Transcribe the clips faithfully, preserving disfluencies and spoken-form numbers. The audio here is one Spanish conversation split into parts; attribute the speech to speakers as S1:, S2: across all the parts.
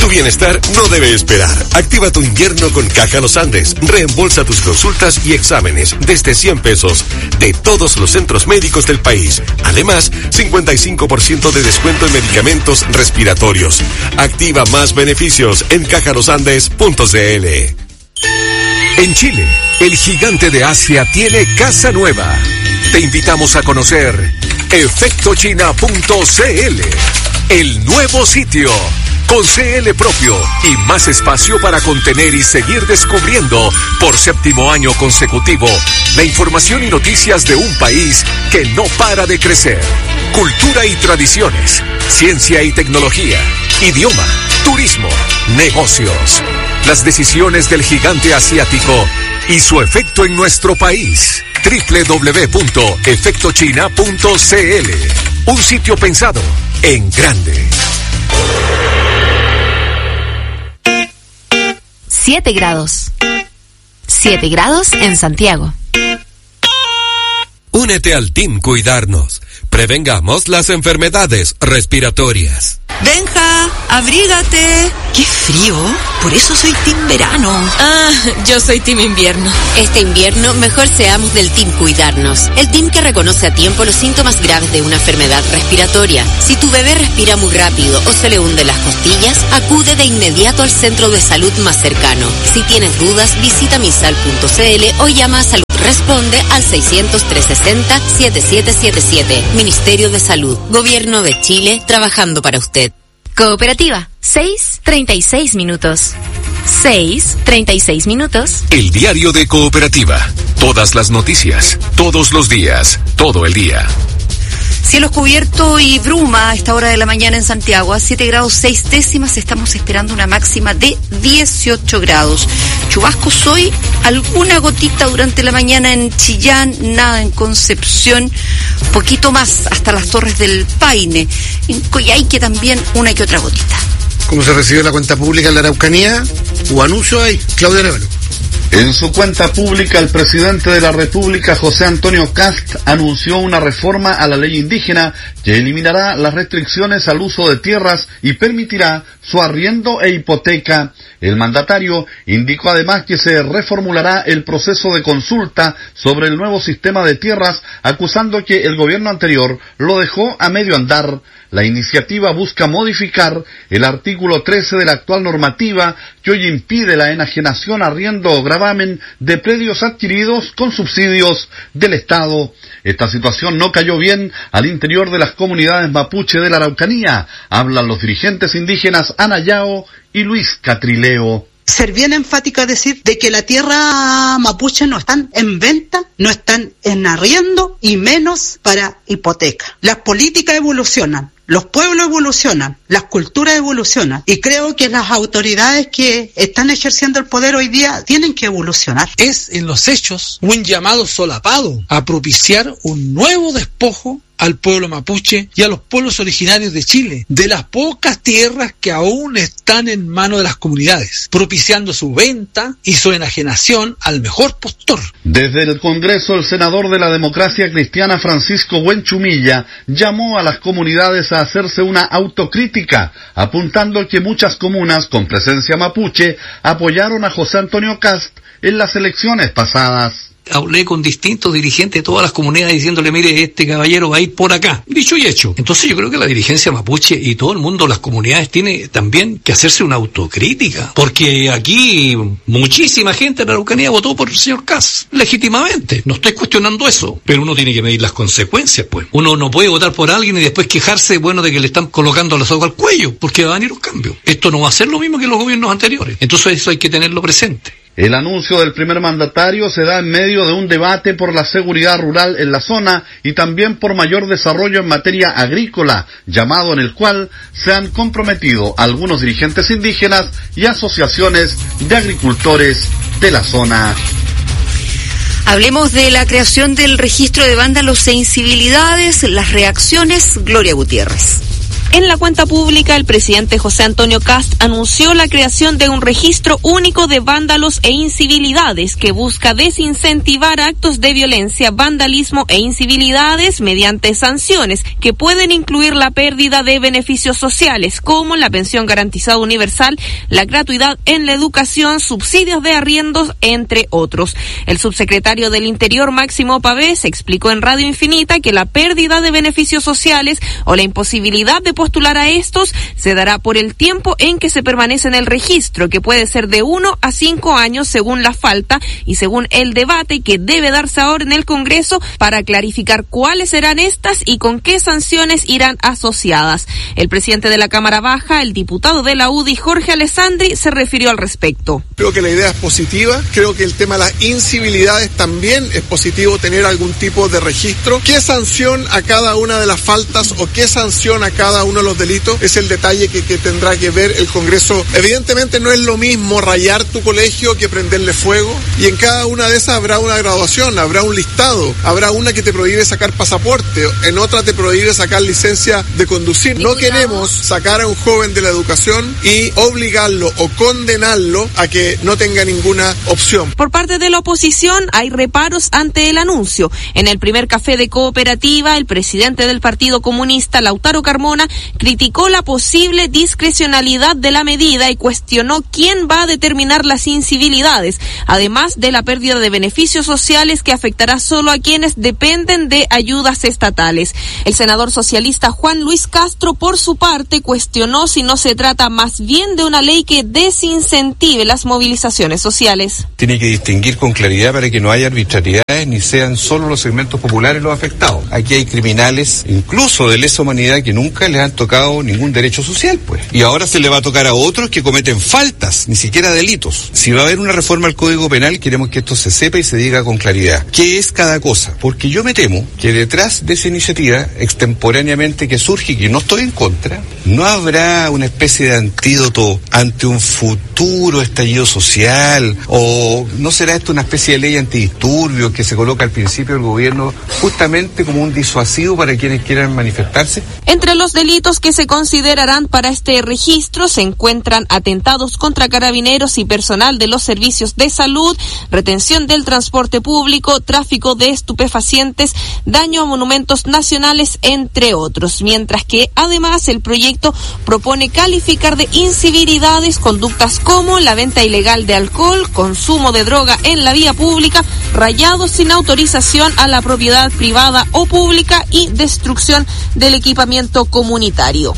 S1: bienestar no debe esperar. Activa tu invierno con Caja Los Andes. Reembolsa tus consultas y exámenes desde cien pesos de todos los centros médicos del país. Además, cincuenta y cinco por ciento de descuento en medicamentos respiratorios. Activa más beneficios en caja los andes punto c l.
S2: En Chile, el gigante de Asia tiene casa nueva. Te invitamos a conocer efecto china punto c l, el nuevo sitio, con C L propio y más espacio para contener y seguir descubriendo por séptimo año consecutivo la información y noticias de un país que no para de crecer. Cultura y tradiciones, ciencia y tecnología, idioma, turismo, negocios. Las decisiones del gigante asiático y su efecto en nuestro país. doble u doble u doble u punto efecto china punto c l. Un sitio pensado en grande.
S3: siete grados. siete grados en Santiago.
S4: Únete al Team Cuidarnos. Prevengamos las enfermedades respiratorias.
S5: Benja, abrígate.
S6: ¡Qué frío! Por eso soy Team Verano.
S7: Ah, yo soy Team Invierno.
S8: Este invierno, mejor seamos del Team Cuidarnos. El team que reconoce a tiempo los síntomas graves de una enfermedad respiratoria. Si tu bebé respira muy rápido o se le hunden las costillas, acude de inmediato al centro de salud más cercano. Si tienes dudas, visita misal punto c l o llama a Salud Responde al seiscientos, trescientos sesenta, setenta y siete setenta y siete. Ministerio de Salud, Gobierno de Chile, trabajando para usted.
S3: Cooperativa, seis treinta y seis minutos. seis treinta y seis minutos.
S2: El diario de Cooperativa. Todas las noticias, todos los días, todo el día.
S5: Cielo cubierto y bruma a esta hora de la mañana en Santiago. A siete grados seis décimas estamos esperando una máxima de dieciocho grados. Chubascos hoy, alguna gotita durante la mañana en Chillán, nada en Concepción, poquito más hasta las Torres del Paine. En Coyhaique también una que otra gotita.
S9: ¿Cómo se recibió la cuenta pública en la Araucanía? ¿O anuncio ahí? Claudia Arevalo.
S10: En su cuenta pública, el presidente de la República, José Antonio Kast, anunció una reforma a la ley indígena que eliminará las restricciones al uso de tierras y permitirá su arriendo e hipoteca. El mandatario indicó además que se reformulará el proceso de consulta sobre el nuevo sistema de tierras, acusando que el gobierno anterior lo dejó a medio andar. La iniciativa busca modificar el artículo trece de la actual normativa que hoy impide la enajenación, arriendo o gravamen de predios adquiridos con subsidios del Estado. Esta situación no cayó bien al interior de las comunidades mapuche de la Araucanía, hablan los dirigentes indígenas Ana Yao y Luis Catrileo.
S11: Ser bien enfática a decir de que la tierra mapuche no están en venta, no están en arriendo y menos para hipoteca. Las políticas evolucionan, los pueblos evolucionan, las culturas evolucionan y creo que las autoridades que están ejerciendo el poder hoy día tienen que evolucionar.
S12: Es en los hechos un llamado solapado a propiciar un nuevo despojo al pueblo mapuche y a los pueblos originarios de Chile, de las pocas tierras que aún están en manos de las comunidades, propiciando su venta y su enajenación al mejor postor.
S10: Desde el Congreso, el senador de la Democracia Cristiana, Francisco Buenchumilla, llamó a las comunidades a hacerse una autocrítica, apuntando que muchas comunas con presencia mapuche apoyaron a José Antonio Kast en las elecciones pasadas.
S13: Hablé con distintos dirigentes de todas las comunidades diciéndole, mire, este caballero va a ir por acá. Dicho y hecho. Entonces yo creo que la dirigencia mapuche y todo el mundo, las comunidades, tiene también que hacerse una autocrítica. Porque aquí muchísima gente en la Araucanía votó por el señor Kast, legítimamente. No estoy cuestionando eso, pero uno tiene que medir las consecuencias, pues. Uno no puede votar por alguien y después quejarse, bueno, de que le están colocando la soga al cuello, porque van a venir los cambios. Esto no va a ser lo mismo que los gobiernos anteriores. Entonces eso hay que tenerlo presente.
S10: El anuncio del primer mandatario se da en medio de un debate por la seguridad rural en la zona y también por mayor desarrollo en materia agrícola, llamado en el cual se han comprometido algunos dirigentes indígenas y asociaciones de agricultores de la zona.
S5: Hablemos de la creación del registro de vándalos e incivilidades, las reacciones, Gloria Gutiérrez.
S7: En la cuenta pública, el presidente José Antonio Kast anunció la creación de un registro único de vándalos e incivilidades que busca desincentivar actos de violencia, vandalismo e incivilidades mediante sanciones que pueden incluir la pérdida de beneficios sociales como la pensión garantizada universal, la gratuidad en la educación, subsidios de arriendos, entre otros. El subsecretario del Interior, Máximo Pavés, explicó en Radio Infinita que la pérdida de beneficios sociales o la imposibilidad de postular a estos se dará por el tiempo en que se permanece en el registro, que puede ser de uno a cinco años según la falta y según el debate que debe darse ahora en el Congreso para clarificar cuáles serán estas y con qué sanciones irán asociadas. El presidente de la Cámara Baja, el diputado de la U D I, Jorge Alessandri, se refirió al respecto.
S14: Creo que la idea es positiva, creo que el tema de las incivilidades también es positivo, tener algún tipo de registro. ¿Qué sanción a cada una de las faltas o qué sanción a cada uno de los delitos? Es el detalle que, que tendrá que ver el Congreso. Evidentemente no es lo mismo rayar tu colegio que prenderle fuego, y en cada una de esas habrá una graduación, habrá un listado, habrá una que te prohíbe sacar pasaporte, en otra te prohíbe sacar licencia de conducir. No queremos sacar a un joven de la educación y obligarlo o condenarlo a que no tenga ninguna opción.
S7: Por parte de la oposición hay reparos ante el anuncio. En el primer café de Cooperativa, el presidente del Partido Comunista, Lautaro Carmona, criticó la posible discrecionalidad de la medida y cuestionó quién va a determinar las incivilidades, además de la pérdida de beneficios sociales que afectará solo a quienes dependen de ayudas estatales. El senador socialista Juan Luis Castro, por su parte, cuestionó si no se trata más bien de una ley que desincentive las movilizaciones sociales.
S15: Tiene que distinguir con claridad para que no haya arbitrariedades ni sean solo los segmentos populares los afectados. Aquí hay criminales, incluso de lesa humanidad, que nunca les han tocado ningún derecho social, pues. Y ahora se le va a tocar a otros que cometen faltas, ni siquiera delitos. Si va a haber una reforma al Código Penal, queremos que esto se sepa y se diga con claridad. ¿Qué es cada cosa? Porque yo me temo que detrás de esa iniciativa, extemporáneamente que surge y que no estoy en contra, no habrá una especie de antídoto ante un futuro estallido social, o no será esto una especie de ley antidisturbios que se coloca al principio del gobierno justamente como un disuasivo para quienes quieran manifestarse.
S7: Entre los delitos que se considerarán para este registro se encuentran atentados contra carabineros y personal de los servicios de salud, retención del transporte público, tráfico de estupefacientes, daño a monumentos nacionales, entre otros, mientras que además el proyecto propone calificar de incivilidades conductas como la venta ilegal de alcohol, consumo de droga en la vía pública, rayado sin autorización a la propiedad privada o pública y destrucción del equipamiento comunitario.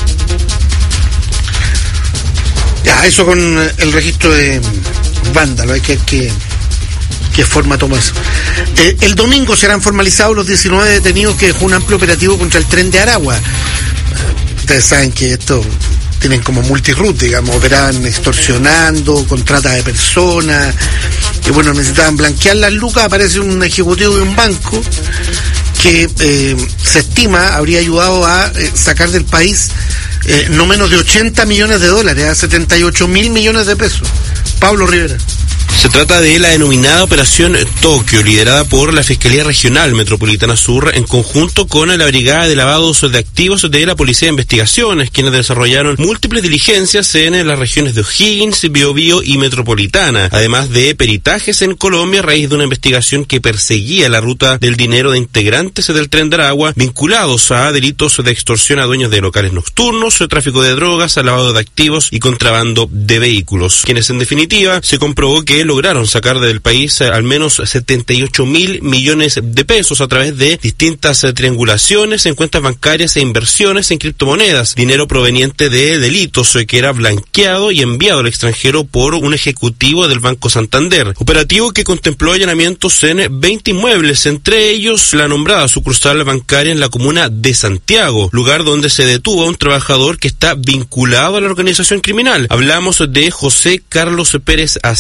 S9: Ya, eso con el registro de vándalo, hay que ver qué, qué forma toma eso. Eh, el domingo serán formalizados los diecinueve detenidos que dejó un amplio operativo contra el tren de Aragua. Ustedes saben que esto tienen como multiroot, digamos, operaban extorsionando, con trata de personas, que bueno, necesitaban blanquear las lucas. Aparece un ejecutivo de un banco que eh, se estima habría ayudado a eh, sacar del país eh, no menos de ochenta millones de dólares, a setenta y ocho mil millones de pesos. Pablo Rivera.
S16: Se trata de la denominada Operación Tokio, liderada por la Fiscalía Regional Metropolitana Sur, en conjunto con la Brigada de Lavados de Activos de la Policía de Investigaciones, quienes desarrollaron múltiples diligencias en las regiones de O'Higgins, Biobío y Metropolitana, además de peritajes en Colombia a raíz de una investigación que perseguía la ruta del dinero de integrantes del Tren de Aragua vinculados a delitos de extorsión a dueños de locales nocturnos, tráfico de drogas, lavado de activos y contrabando de vehículos, quienes en definitiva se comprobó que lograron sacar del país al menos setenta y ocho mil millones de pesos a través de distintas triangulaciones en cuentas bancarias e inversiones en criptomonedas, dinero proveniente de delitos que era blanqueado y enviado al extranjero por un ejecutivo del Banco Santander. Operativo que contempló allanamientos en veinte inmuebles, entre ellos la nombrada sucursal bancaria en la comuna de Santiago, lugar donde se detuvo a un trabajador que está vinculado a la organización criminal. Hablamos de José Carlos Pérez Asensio,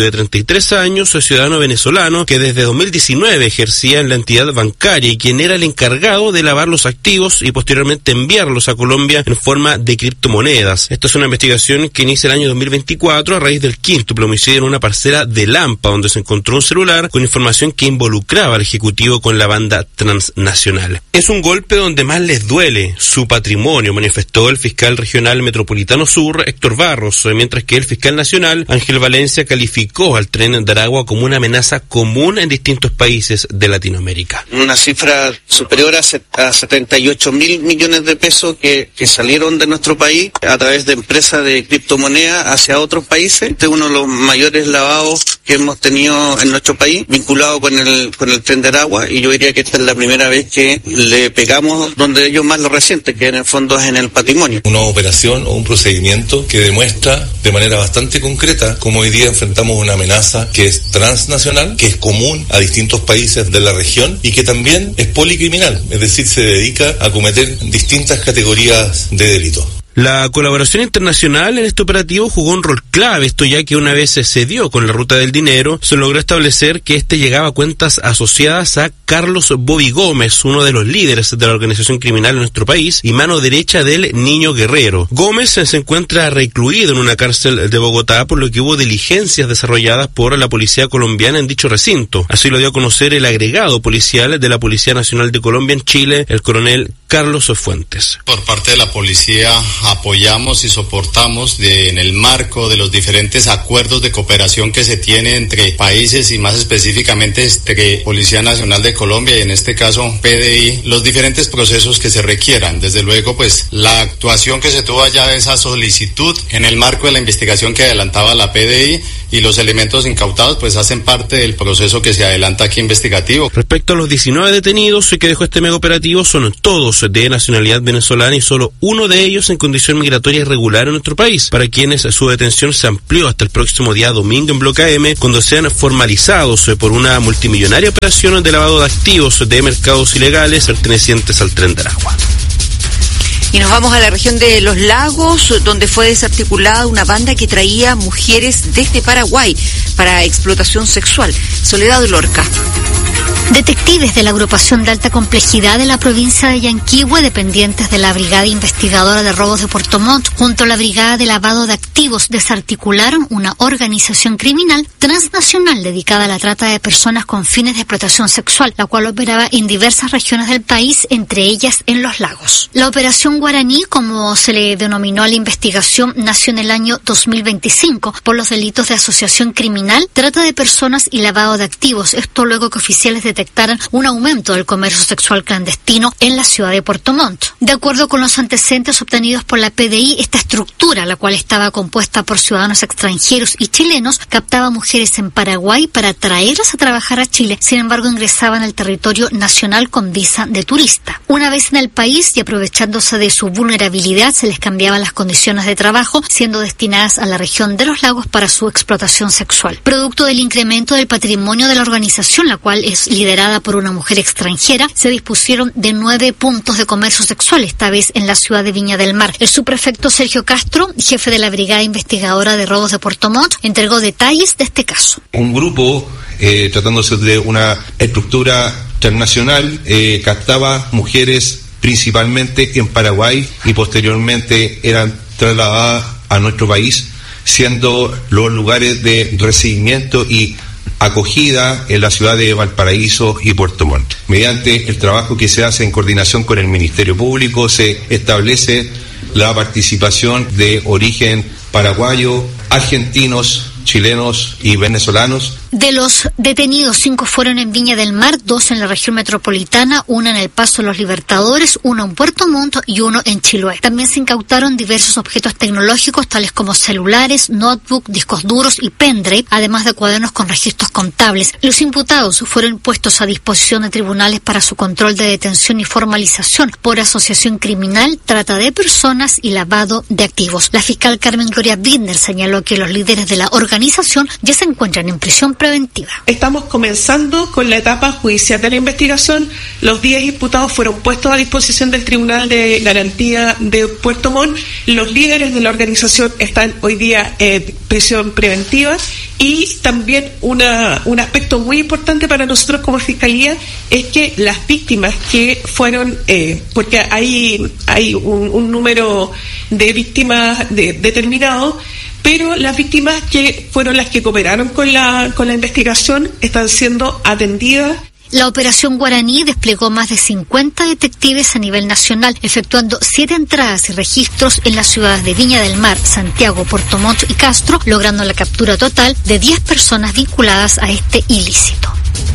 S16: de treinta y tres años, ciudadano venezolano que desde dos mil diecinueve ejercía en la entidad bancaria y quien era el encargado de lavar los activos y posteriormente enviarlos a Colombia en forma de criptomonedas. Esta es una investigación que inicia el año dos mil veinticuatro a raíz del quíntuple homicidio en una parcela de Lampa, donde se encontró un celular con información que involucraba al ejecutivo con la banda transnacional. Es un golpe donde más les duele su patrimonio, manifestó el fiscal regional metropolitano sur, Héctor Barros, mientras que el fiscal nacional, Ángel Valencia, calificó al Tren de Aragua como una amenaza común en distintos países de Latinoamérica.
S17: Una cifra superior a setenta y ocho mil millones de pesos que, que salieron de nuestro país a través de empresas de criptomonedas hacia otros países. Este es uno de los mayores lavados que hemos tenido en nuestro país, vinculado con el con el Tren de Aragua, y yo diría que esta es la primera vez que le pegamos donde ellos más lo resienten, que en el fondo es en el patrimonio.
S18: Una operación o un procedimiento que demuestra de manera bastante concreta cómo hoy día enfrentamos una amenaza que es transnacional, que es común a distintos países de la región y que también es policriminal, es decir, se dedica a cometer distintas categorías de delitos.
S16: La colaboración internacional en este operativo jugó un rol clave, esto ya que una vez se dio con la ruta del dinero, se logró establecer que este llegaba a cuentas asociadas a Carlos Bobby Gómez, uno de los líderes de la organización criminal en nuestro país y mano derecha del Niño Guerrero. Gómez se encuentra recluido en una cárcel de Bogotá, por lo que hubo diligencias desarrolladas por la policía colombiana en dicho recinto. Así lo dio a conocer el agregado policial de la Policía Nacional de Colombia en Chile, el coronel Carlos Fuentes.
S19: Por parte de la policía apoyamos y soportamos de, en el marco de los diferentes acuerdos de cooperación que se tiene entre países y más específicamente entre Policía Nacional de Colombia y en este caso P D I, los diferentes procesos que se requieran. Desde luego, pues la actuación que se tuvo allá de esa solicitud en el marco de la investigación que adelantaba la P D I y los elementos incautados pues hacen parte del proceso que se adelanta aquí investigativo.
S16: Respecto a los diecinueve detenidos que dejó este mega operativo, son todos de nacionalidad venezolana y solo uno de ellos en condición migratoria irregular en nuestro país, para quienes su detención se amplió hasta el próximo día domingo en Bloque A M, cuando sean formalizados por una multimillonaria operación de lavado de activos de mercados ilegales pertenecientes al Tren de Aragua.
S5: Y nos vamos a la región de Los Lagos, donde fue desarticulada una banda que traía mujeres desde Paraguay para explotación sexual. Soledad Lorca.
S20: Detectives de la agrupación de alta complejidad de la provincia de Yanquihue, dependientes de la Brigada Investigadora de Robos de Puerto Montt, junto a la Brigada de Lavado de Activos, desarticularon una organización criminal transnacional dedicada a la trata de personas con fines de explotación sexual, la cual operaba en diversas regiones del país, entre ellas en Los Lagos. La operación Guaraní, como se le denominó a la investigación, nació en el año dos mil veinticinco por los delitos de asociación criminal, trata de personas y lavado de activos. Esto luego que oficiales detectaran un aumento del comercio sexual clandestino en la ciudad de Puerto Montt. De acuerdo con los antecedentes obtenidos por la P D I, esta estructura, la cual estaba compuesta por ciudadanos extranjeros y chilenos, captaba mujeres en Paraguay para traerlas a trabajar a Chile. Sin embargo, ingresaban al territorio nacional con visa de turista. Una vez en el país y aprovechándose de su vulnerabilidad, se les cambiaban las condiciones de trabajo, siendo destinadas a la región de Los Lagos para su explotación sexual. Producto del incremento del patrimonio de la organización, la cual es liderada por una mujer extranjera, se dispusieron de nueve puntos de comercio sexual, esta vez en la ciudad de Viña del Mar. El subprefecto Sergio Castro, jefe de la Brigada Investigadora de Robos de Puerto Montt, entregó detalles de este caso.
S21: Un grupo, eh, tratándose de una estructura transnacional, eh, captaba mujeres principalmente en Paraguay y posteriormente eran trasladadas a nuestro país, siendo los lugares de recibimiento y acogida en la ciudad de Valparaíso y Puerto Montt. Mediante el trabajo que se hace en coordinación con el Ministerio Público, se establece la participación de origen paraguayo, argentinos, chilenos y venezolanos.
S20: De los detenidos, cinco fueron en Viña del Mar, dos en la región metropolitana, una en el Paso de los Libertadores, uno en Puerto Montt y uno en Chiloé. También se incautaron diversos objetos tecnológicos, tales como celulares, notebook, discos duros y pendrive, además de cuadernos con registros contables. Los imputados fueron puestos a disposición de tribunales para su control de detención y formalización por asociación criminal, trata de personas y lavado de activos. La fiscal Carmen Gloria Bittner señaló que los líderes de la organización ya se encuentran en prisión preventiva.
S22: Estamos comenzando con la etapa judicial de la investigación. Los diez imputados fueron puestos a disposición del Tribunal de Garantía de Puerto Montt. Los líderes de la organización están hoy día en prisión preventiva Y también una, un aspecto muy importante para nosotros como Fiscalía es que las víctimas que fueron, eh, porque hay, hay un, un número de víctimas de, determinado, pero las víctimas que fueron las que cooperaron con la, con la investigación están siendo atendidas.
S20: La Operación Guaraní desplegó más de cincuenta detectives a nivel nacional, efectuando siete entradas y registros en las ciudades de Viña del Mar, Santiago, Puerto Montt y Castro, logrando la captura total de diez personas vinculadas a este ilícito.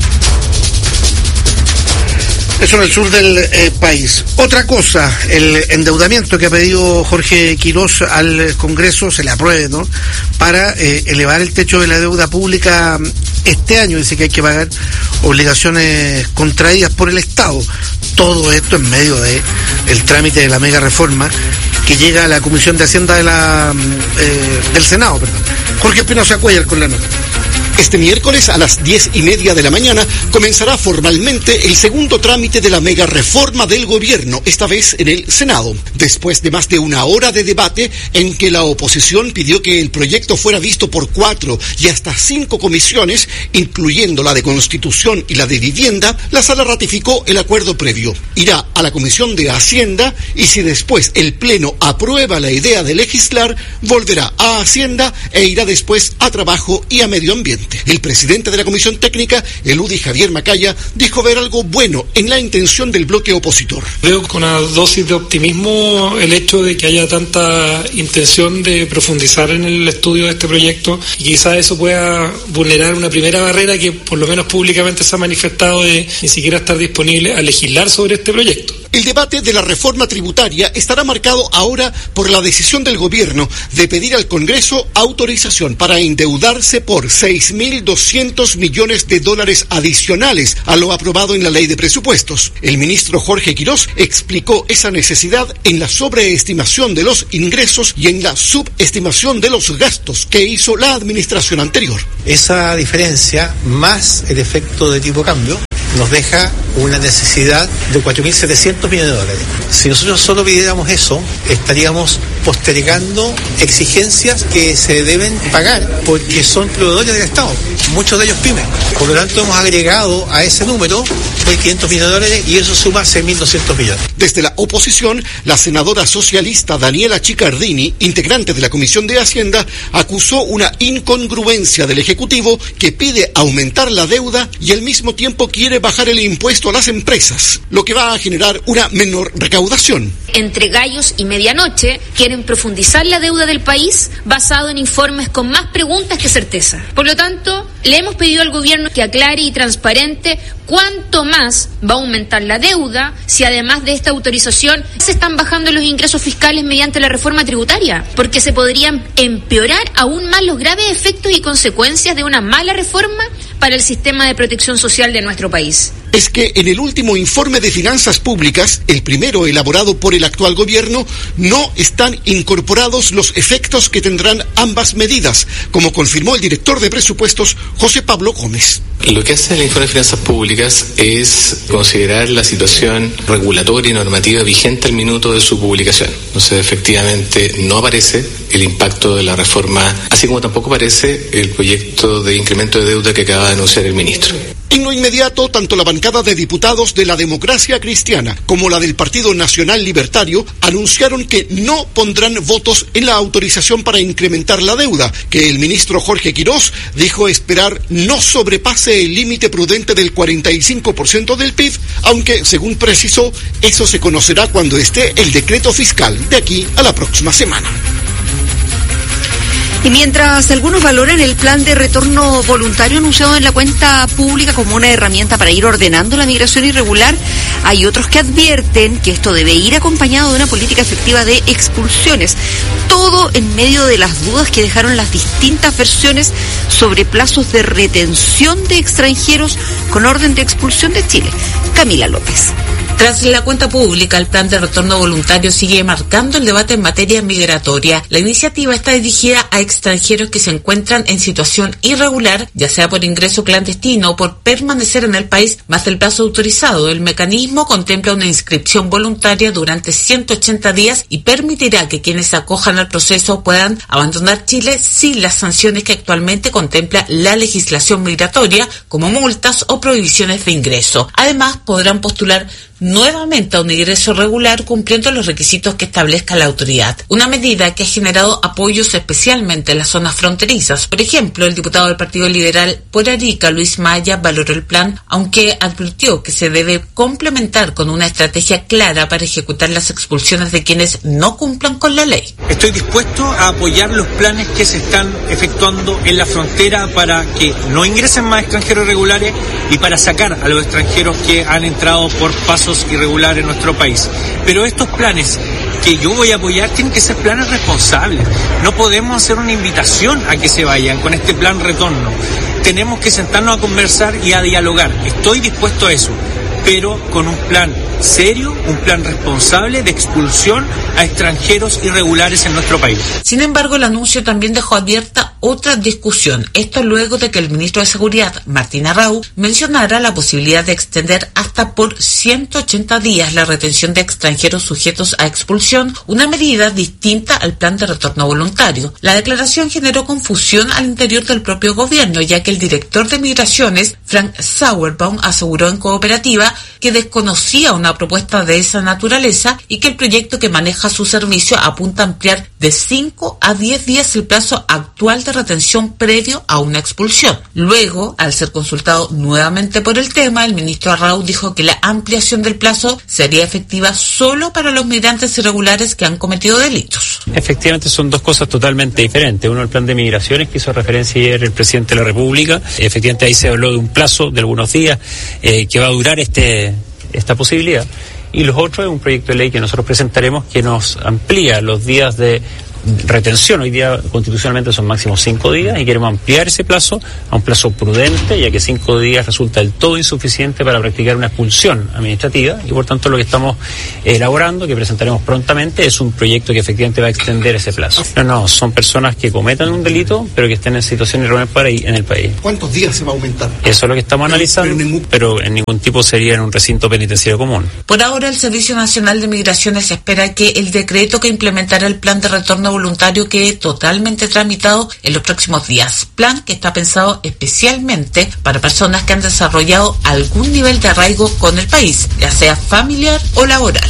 S9: Eso en el sur del eh, país. Otra cosa, el endeudamiento que ha pedido Jorge Quirós al Congreso, se le apruebe, ¿no?, para eh, elevar el techo de la deuda pública este año. Dice que hay que pagar obligaciones contraídas por el Estado. Todo esto en medio de el trámite de la mega reforma que llega a la Comisión de Hacienda de la eh, del Senado, perdón. Jorge Espinosa Cuellar con la nota.
S1: Este miércoles a las diez y media de la mañana comenzará formalmente el segundo trámite de la mega reforma del gobierno, esta vez en el Senado. Después de más de una hora de debate en que la oposición pidió que el proyecto fuera visto por cuatro y hasta cinco comisiones, incluyendo la de Constitución y la de Vivienda, la sala ratificó el acuerdo previo. Irá a la Comisión de Hacienda y si después el Pleno aprueba la idea de legislar, volverá a Hacienda e irá después a Trabajo y a Medio Ambiente. El presidente de la Comisión Técnica, el U D I Javier Macaya, dijo ver algo bueno en la intención del bloque opositor.
S4: Veo con una dosis de optimismo el hecho de que haya tanta intención de profundizar en el estudio de este proyecto y quizás eso pueda vulnerar una primera barrera que por lo menos públicamente se ha manifestado de ni siquiera estar disponible a legislar sobre este proyecto.
S1: El debate de la reforma tributaria estará marcado ahora por la decisión del gobierno de pedir al Congreso autorización para endeudarse por seis mil doscientos millones de dólares adicionales a lo aprobado en la ley de presupuestos. El ministro Jorge Quirós explicó esa necesidad en la sobreestimación de los ingresos y en la subestimación de los gastos que hizo la administración anterior.
S23: Esa diferencia, más el efecto de tipo cambio, nos deja una necesidad de cuatro mil setecientos millones de dólares. Si nosotros solo pidiéramos eso, estaríamos postergando exigencias que se deben pagar porque son proveedores del Estado, muchos de ellos pymes. Por lo tanto, hemos agregado a ese número mil quinientos millones de dólares y eso suma seis mil doscientos millones.
S1: Desde la oposición, la senadora socialista Daniela Chicardini, integrante de la Comisión de Hacienda, acusó una incongruencia del Ejecutivo que pide aumentar la deuda y al mismo tiempo quiere bajar el impuesto a las empresas, lo que va a generar una menor recaudación.
S24: Entre gallos y medianoche quieren profundizar la deuda del país basado en informes con más preguntas que certeza. Por lo tanto, le hemos pedido al gobierno que aclare y transparente cuánto más va a aumentar la deuda si además de esta autorización se están bajando los ingresos fiscales mediante la reforma tributaria, porque se podrían empeorar aún más los graves efectos y consecuencias de una mala reforma para el sistema de protección social de nuestro país.
S1: Es que en el último informe de finanzas públicas, el primero elaborado por el actual gobierno, no están incorporados los efectos que tendrán ambas medidas, como confirmó el director de presupuestos, José Pablo Gómez.
S25: Lo que hace el informe de finanzas públicas es considerar la situación regulatoria y normativa vigente al minuto de su publicación. Entonces, efectivamente, no aparece el impacto de la reforma, así como tampoco aparece el proyecto de incremento de deuda que acaba de anunciar el ministro.
S1: En lo inmediato, tanto la bancada de diputados de la Democracia Cristiana como la del Partido Nacional Libertario anunciaron que no pondrán votos en la autorización para incrementar la deuda, que el ministro Jorge Quirós dijo esperar no sobrepase el límite prudente del cuarenta y cinco por ciento del P I B, aunque, según precisó, eso se conocerá cuando esté el decreto fiscal de aquí a la próxima semana.
S5: Y mientras algunos valoran el plan de retorno voluntario anunciado en la cuenta pública como una herramienta para ir ordenando la migración irregular, hay otros que advierten que esto debe ir acompañado de una política efectiva de expulsiones. Todo en medio de las dudas que dejaron las distintas versiones sobre plazos de retención de extranjeros con orden de expulsión de Chile. Camila López.
S2: Tras la cuenta pública, el plan de retorno voluntario sigue marcando el debate en materia migratoria. La iniciativa está dirigida a extranjeros que se encuentran en situación irregular, ya sea por ingreso clandestino o por permanecer en el país más del plazo autorizado. El mecanismo contempla una inscripción voluntaria durante ciento ochenta días y permitirá que quienes se acojan al proceso puedan abandonar Chile sin las sanciones que actualmente contempla la legislación migratoria, como multas o prohibiciones de ingreso. Además, podrán postular nuevamente a un ingreso regular cumpliendo los requisitos que establezca la autoridad. Una medida que ha generado apoyos especialmente en las zonas fronterizas. Por ejemplo, el diputado del Partido Liberal por Arica, Luis Maya, valoró el plan, aunque advirtió que se debe complementar con una estrategia clara para ejecutar las expulsiones de quienes no cumplan con la ley.
S3: Estoy dispuesto a apoyar los planes que se están efectuando en la frontera para que no ingresen más extranjeros irregulares y para sacar a los extranjeros que han entrado por pasos irregular en nuestro país. Pero estos planes que yo voy a apoyar tienen que ser planes responsables. No podemos hacer una invitación a que se vayan con este plan retorno. Tenemos que sentarnos a conversar y a dialogar. Estoy dispuesto a eso, pero con un plan serio, un plan responsable de expulsión a extranjeros irregulares en nuestro país.
S2: Sin embargo, el anuncio también dejó abierta otra discusión. Esto luego de que el ministro de Seguridad, Martín Arrau, mencionara la posibilidad de extender hasta por ciento ochenta días la retención de extranjeros sujetos a expulsión, una medida distinta al plan de retorno voluntario. La declaración generó confusión al interior del propio gobierno, ya que el director de Migraciones, Frank Sauerbaum, aseguró en Cooperativa que desconocía una propuesta de esa naturaleza y que el proyecto que maneja su servicio apunta a ampliar de cinco a diez días el plazo actual de retención previo a una expulsión. Luego, al ser consultado nuevamente por el tema, el ministro Arrau dijo que la ampliación del plazo sería efectiva solo para los migrantes irregulares que han cometido delitos.
S6: Efectivamente son dos cosas totalmente diferentes. Uno, el plan de migraciones que hizo referencia ayer el presidente de la República. Efectivamente ahí se habló de un plazo de algunos días eh, que va a durar este esta posibilidad. Y los otros es un proyecto de ley que nosotros presentaremos que nos amplía los días de retención. Hoy día constitucionalmente son máximo cinco días y queremos ampliar ese plazo a un plazo prudente, ya que cinco días resulta del todo insuficiente para practicar una expulsión administrativa y por tanto lo que estamos elaborando, que presentaremos prontamente, es un proyecto que efectivamente va a extender ese plazo. No, no, son personas que cometan un delito pero que estén en situación irregular en el país.
S1: ¿Cuántos días se va a aumentar?
S6: Eso es lo que estamos analizando, pero, ningún... pero en ningún tipo sería en un recinto penitenciario común.
S2: Por ahora el Servicio Nacional de Migraciones espera que el decreto que implementará el plan de retorno voluntario quede totalmente tramitado en los próximos días. Plan que está pensado especialmente para personas que han desarrollado algún nivel de arraigo con el país, ya sea familiar o laboral.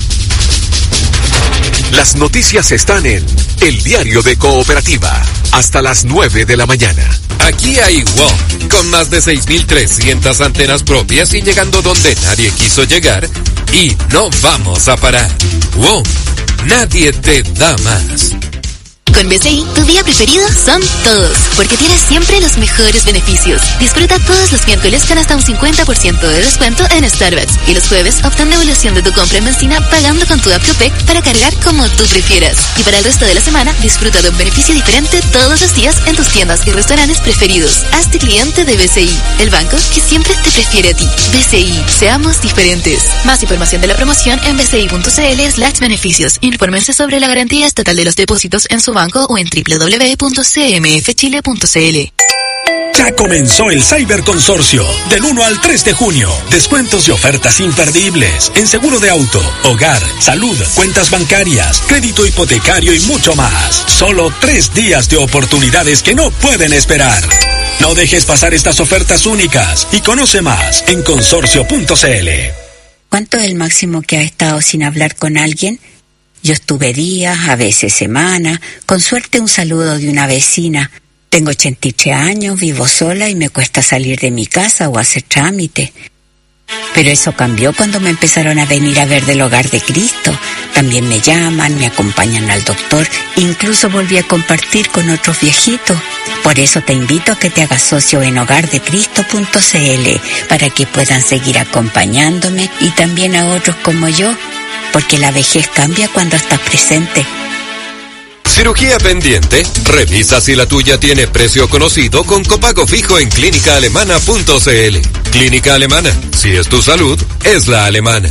S8: Las noticias están en El Diario de Cooperativa, hasta las nueve de la mañana.
S11: Aquí hay W O M, con más de seis mil trescientas antenas propias y llegando donde nadie quiso llegar, y no vamos a parar. W O M, nadie te da más.
S26: Con B C I, tu día preferido son todos, porque tienes siempre los mejores beneficios. Disfruta todos los miércoles con hasta un cincuenta por ciento de descuento en Starbucks. Y los jueves, obtén devolución de tu compra en benzina pagando con tu app Copec para cargar como tú prefieras. Y para el resto de la semana, disfruta de un beneficio diferente todos los días en tus tiendas y restaurantes preferidos. Hazte cliente de B C I, el banco que siempre te prefiere a ti. B C I, seamos diferentes. Más información de la promoción en bci.cl slash beneficios. Infórmense sobre la garantía estatal de los depósitos en su banco o en doble u doble u doble u punto c m f chile punto c l.
S27: Ya comenzó el Cyber Consorcio, del uno al tres de junio. Descuentos y ofertas imperdibles en seguro de auto, hogar, salud, cuentas bancarias, crédito hipotecario y mucho más. Solo tres días de oportunidades que no pueden esperar. No dejes pasar estas ofertas únicas y conoce más en consorcio punto c l.
S28: ¿Cuánto es el máximo que ha estado sin hablar con alguien? Yo estuve días, a veces semanas, con suerte un saludo de una vecina. Tengo ochenta y tres años, vivo sola y me cuesta salir de mi casa o hacer trámite. Pero eso cambió cuando me empezaron a venir a ver del Hogar de Cristo. También me llaman, me acompañan al doctor, incluso volví a compartir con otros viejitos. Por eso te invito a que te hagas socio en hogar de cristo punto c l para que puedan seguir acompañándome y también a otros como yo. Porque la vejez cambia cuando estás presente.
S11: ¿Cirugía pendiente? Revisa si la tuya tiene precio conocido con copago fijo en clínica alemana punto c l. Clínica Alemana. Si es tu salud, es la alemana.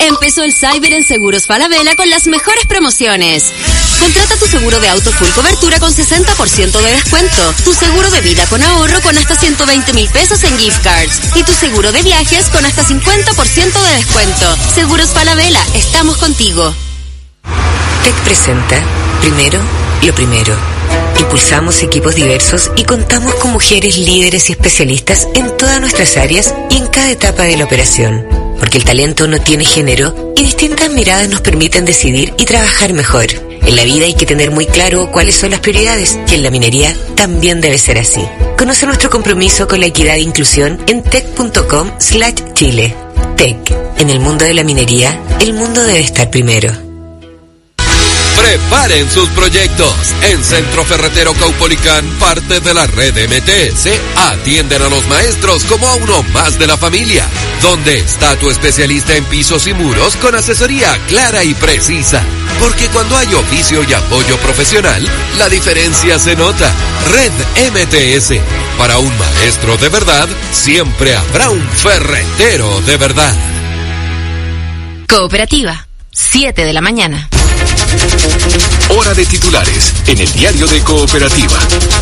S7: Empezó el Cyber en Seguros Falabella con las mejores promociones. Contrata tu seguro de auto full cobertura con sesenta por ciento de descuento, tu seguro de vida con ahorro con hasta ciento veinte mil pesos en gift cards y tu seguro de viajes con hasta cincuenta por ciento de descuento. Seguros Falabella, estamos contigo.
S10: T E C presenta Primero, lo primero. Impulsamos equipos diversos y contamos con mujeres líderes y especialistas en todas nuestras áreas y en cada etapa de la operación. Porque el talento no tiene género y distintas miradas nos permiten decidir y trabajar mejor. En la vida hay que tener muy claro cuáles son las prioridades y en la minería también debe ser así. Conoce nuestro compromiso con la equidad e inclusión en tec punto com slash chile. T E C. En el mundo de la minería, el mundo debe estar primero.
S11: Preparen sus proyectos. En Centro Ferretero Caupolicán, parte de la red M T S, atienden a los maestros como a uno más de la familia. ¿Dónde está tu especialista en pisos y muros con asesoría clara y precisa? Porque cuando hay oficio y apoyo profesional, la diferencia se nota. Red M T S. Para un maestro de verdad, siempre habrá un ferretero de verdad.
S24: Cooperativa, siete de la mañana.
S8: Hora de titulares en el diario de Cooperativa.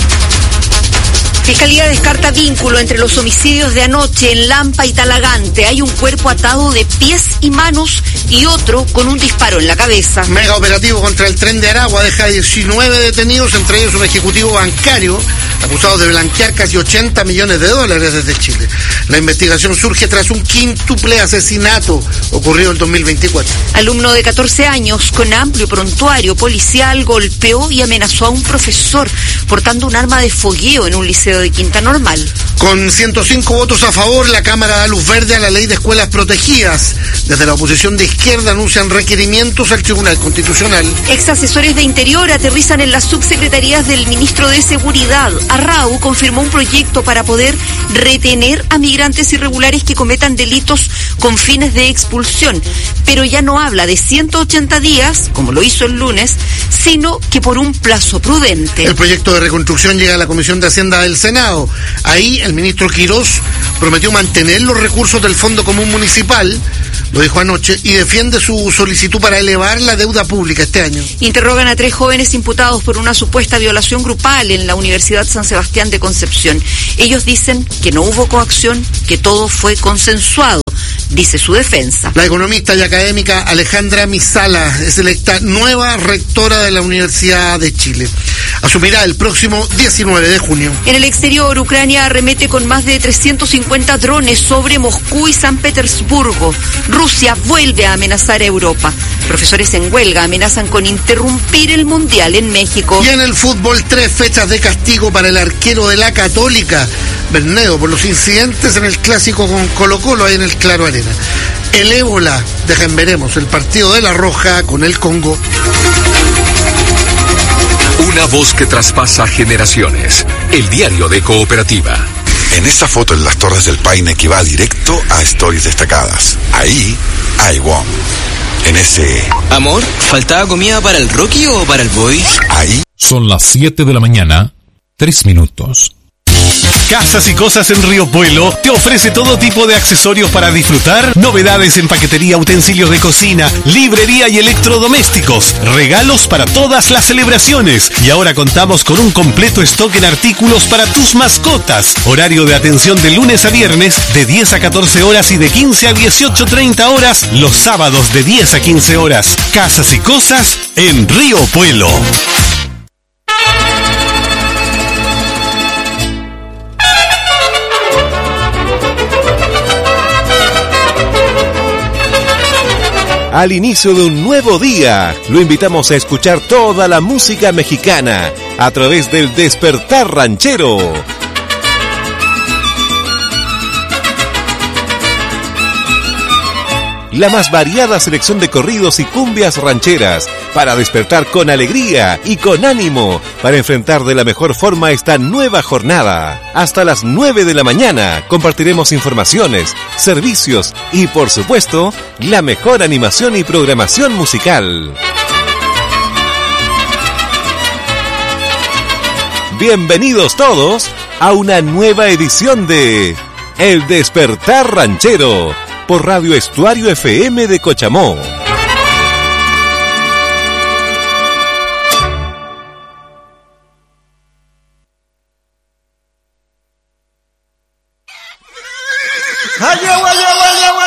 S5: Fiscalía descarta vínculo entre los homicidios de anoche en Lampa y Talagante. Hay un cuerpo atado de pies y manos y otro con un disparo en la cabeza.
S9: Mega operativo contra el tren de Aragua deja diecinueve detenidos, entre ellos un ejecutivo bancario acusado de blanquear casi ochenta millones de dólares desde Chile. La investigación surge tras un quíntuple asesinato ocurrido en dos mil veinticuatro.
S5: Alumno de catorce años con amplio prontuario policial golpeó y amenazó a un profesor portando un arma de fogueo en un liceo de Quinta Normal.
S9: Con ciento cinco votos a favor, la Cámara da luz verde a la ley de escuelas protegidas. Desde la oposición de izquierda anuncian requerimientos al Tribunal Constitucional.
S5: Ex asesores de Interior aterrizan en las subsecretarías del ministro de Seguridad. Arrau confirmó un proyecto para poder retener a migrantes irregulares que cometan delitos con fines de expulsión, pero ya no habla de ciento ochenta días, como lo hizo el lunes, sino que por un plazo prudente.
S9: El proyecto de reconstrucción llega a la Comisión de Hacienda del Senado. Ahí el ministro Quirós prometió mantener los recursos del Fondo Común Municipal, lo dijo anoche, y defiende su solicitud para elevar la deuda pública este año.
S5: Interrogan a tres jóvenes imputados por una supuesta violación grupal en la Universidad San Sebastián de Concepción. Ellos dicen que no hubo coacción, que todo fue consensuado, dice su defensa.
S9: La economista y académica Alejandra Misala es electa nueva rectora de la Universidad de Chile. Asumirá el próximo diecinueve de junio.
S5: En el exterior, Ucrania arremete con más de trescientos cincuenta drones sobre Moscú y San Petersburgo. Rusia vuelve a amenazar a Europa. Profesores en huelga amenazan con interrumpir el Mundial en México.
S9: Y en el fútbol, tres fechas de castigo para el arquero de la Católica, Bernedo, por los incidentes en el clásico con Colo-Colo ahí en el Claro Arena. El ébola, deja en veremos el partido de La Roja con el Congo.
S8: Una voz que traspasa generaciones. El diario de Cooperativa.
S12: En esa foto en las Torres del Paine que va directo a Stories Destacadas. Ahí hay Wong. En ese...
S13: Amor, ¿faltaba comida para el Rocky o para el Boy?
S12: Ahí...
S14: Son las siete de la mañana, tres minutos.
S15: Casas y Cosas en Río Puelo te ofrece todo tipo de accesorios para disfrutar, novedades en paquetería, utensilios de cocina, librería y electrodomésticos, regalos para todas las celebraciones. Y ahora contamos con un completo stock en artículos para tus mascotas. Horario de atención de lunes a viernes de diez a catorce horas y de quince a dieciocho treinta horas los sábados de diez a quince horas. Casas y Cosas en Río Puelo.
S17: Al inicio de un nuevo día, lo invitamos a escuchar toda la música mexicana a través del Despertar Ranchero. La más variada selección de corridos y cumbias rancheras para despertar con alegría y con ánimo para enfrentar de la mejor forma esta nueva jornada. Hasta las nueve de la mañana compartiremos informaciones, servicios y, por supuesto, la mejor animación y programación musical. Bienvenidos todos a una nueva edición de El Despertar Ranchero, por Radio Estuario F M de Cochamó.
S4: Allá, allá, allá, allá.